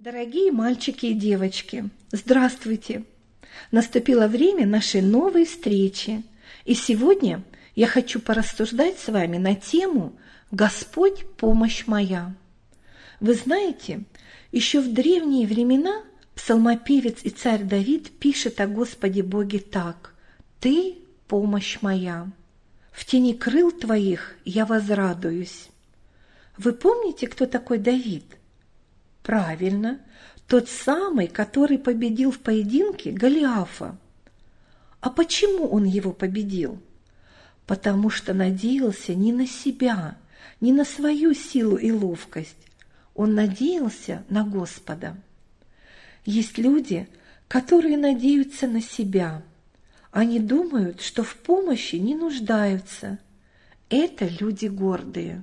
Дорогие мальчики и девочки, здравствуйте! Наступило время нашей новой встречи, и сегодня я хочу порассуждать с вами на тему «Господь, помощь моя». Вы знаете, еще в древние времена псалмопевец и царь Давид пишет о Господе Боге так: «Ты – помощь моя, в тени крыл твоих я возрадуюсь». Вы помните, кто такой Давид? Правильно, тот самый, который победил в поединке Голиафа. А почему он его победил? Потому что надеялся не на себя, не на свою силу и ловкость. Он надеялся на Господа. Есть люди, которые надеются на себя. Они думают, что в помощи не нуждаются. Это люди гордые.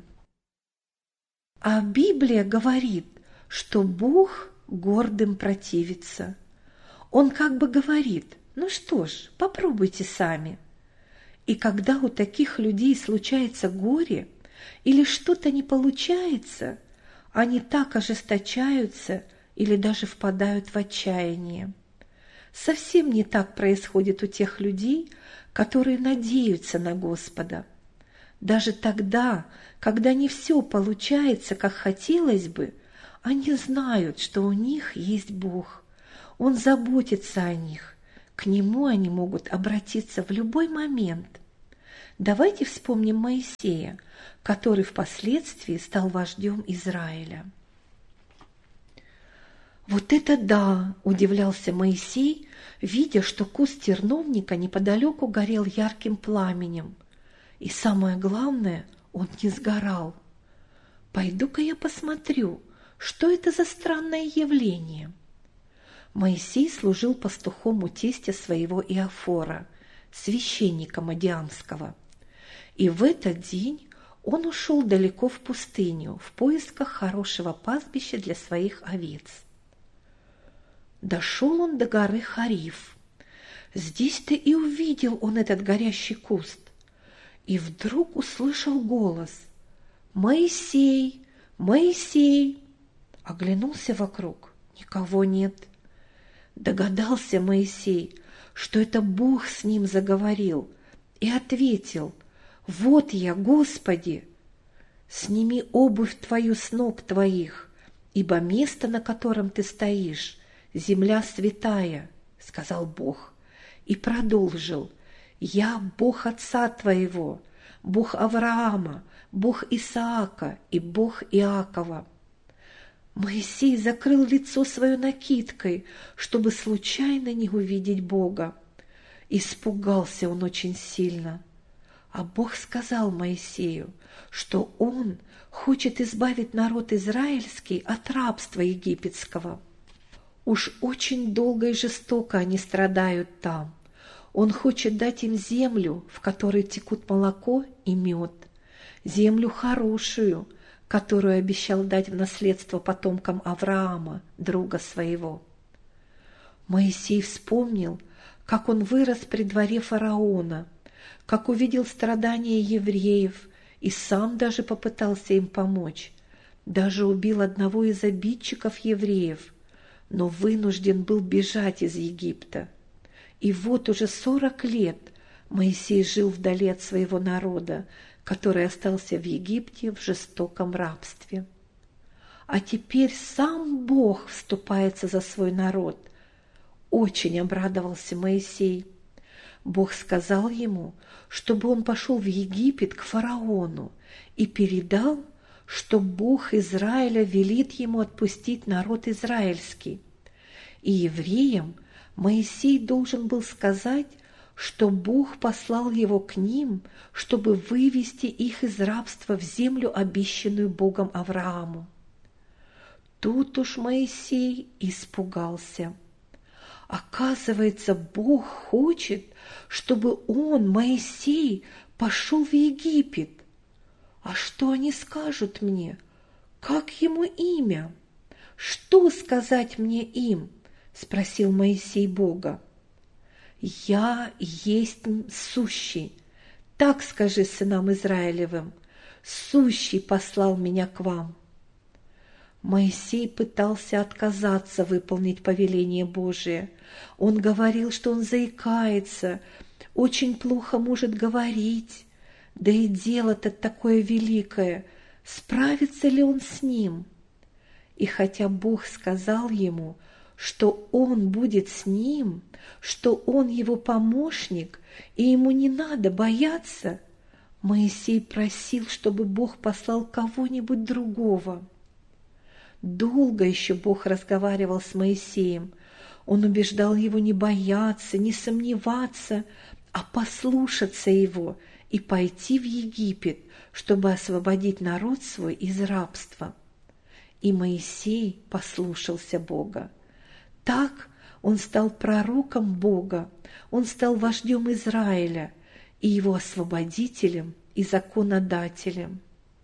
А Библия говорит, что Бог гордым противится. Он как бы говорит: ну что ж, попробуйте сами. И когда у таких людей случается горе или что-то не получается, они так ожесточаются или даже впадают в отчаяние. Совсем не так происходит у тех людей, которые надеются на Господа. Даже тогда, когда не все получается, как хотелось бы, они знают, что у них есть Бог. Он заботится о них. К Нему они могут обратиться в любой момент. Давайте вспомним Моисея, который впоследствии стал вождем Израиля. «Вот это да!» – удивлялся Моисей, видя, что куст терновника неподалеку горел ярким пламенем. И самое главное, он не сгорал. «Пойду-ка я посмотрю, что это за странное явление?» Моисей служил пастухом у тестя своего Иофора, священника Мадиамского. И в этот день он ушел далеко в пустыню в поисках хорошего пастбища для своих овец. Дошел он до горы Хариф. Здесь-то и увидел он этот горящий куст. И вдруг услышал голос: «Моисей! Моисей!» Оглянулся вокруг. Никого нет. Догадался Моисей, что это Бог с ним заговорил, и ответил: «Вот я, Господи! Сними обувь твою с ног твоих, ибо место, на котором ты стоишь, земля святая», — сказал Бог, и продолжил: «Я Бог отца твоего, Бог Авраама, Бог Исаака и Бог Иакова». Моисей закрыл лицо свое накидкой, чтобы случайно не увидеть Бога. Испугался он очень сильно. А Бог сказал Моисею, что Он хочет избавить народ израильский от рабства египетского. Уж очень долго и жестоко они страдают там. Он хочет дать им землю, в которой текут молоко и мед, землю хорошую, которую обещал дать в наследство потомкам Авраама, друга своего. Моисей вспомнил, как он вырос при дворе фараона, как увидел страдания евреев и сам даже попытался им помочь, даже убил одного из обидчиков евреев, но вынужден был бежать из Египта. И вот уже 40 лет Моисей жил вдали от своего народа, который остался в Египте в жестоком рабстве. А теперь сам Бог вступается за свой народ. Очень обрадовался Моисей. Бог сказал ему, чтобы он пошел в Египет к фараону и передал, что Бог Израиля велит ему отпустить народ израильский. И евреям Моисей должен был сказать, что Бог послал его к ним, чтобы вывести их из рабства в землю, обещанную Богом Аврааму. Тут уж Моисей испугался. Оказывается, Бог хочет, чтобы он, Моисей, пошел в Египет. А что они скажут мне? Как ему имя? Что сказать мне им? Спросил Моисей Бога. «Я есть сущий, так скажи сынам Израилевым, сущий послал меня к вам». Моисей пытался отказаться выполнить повеление Божие. Он говорил, что он заикается, очень плохо может говорить. Да и дело-то такое великое, справится ли он с ним? И хотя Бог сказал ему, что он будет с ним, что он его помощник, и ему не надо бояться, Моисей просил, чтобы Бог послал кого-нибудь другого. Долго еще Бог разговаривал с Моисеем. Он убеждал его не бояться, не сомневаться, а послушаться его и пойти в Египет, чтобы освободить народ свой из рабства. И Моисей послушался Бога. Так он стал пророком Бога, он стал вождем Израиля и его освободителем и законодателем.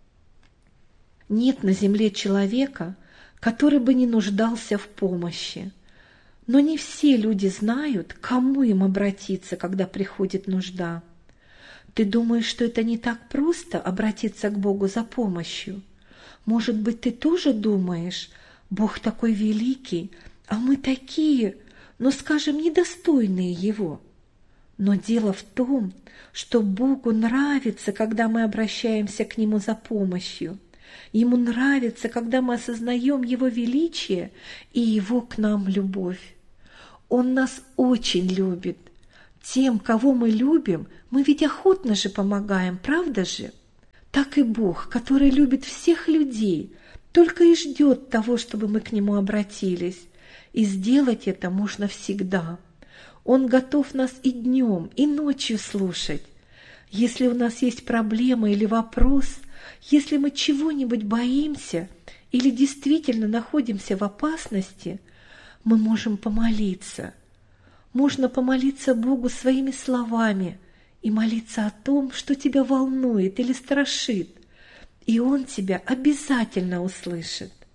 Нет на земле человека, который бы не нуждался в помощи. Но не все люди знают, к кому им обратиться, когда приходит нужда. Ты думаешь, что это не так просто обратиться к Богу за помощью? Может быть, ты тоже думаешь, Бог такой великий, а мы такие, но, скажем, недостойные Его. Но дело в том, что Богу нравится, когда мы обращаемся к Нему за помощью. Ему нравится, когда мы осознаем Его величие и Его к нам любовь. Он нас очень любит. Тем, кого мы любим, мы ведь охотно же помогаем, правда же? Так и Бог, который любит всех людей, только и ждет того, чтобы мы к Нему обратились. И сделать это можно всегда. Он готов нас и днем, и ночью слушать. Если у нас есть проблема или вопрос, если мы чего-нибудь боимся или действительно находимся в опасности, мы можем помолиться. Можно помолиться Богу своими словами и молиться о том, что тебя волнует или страшит, и Он тебя обязательно услышит.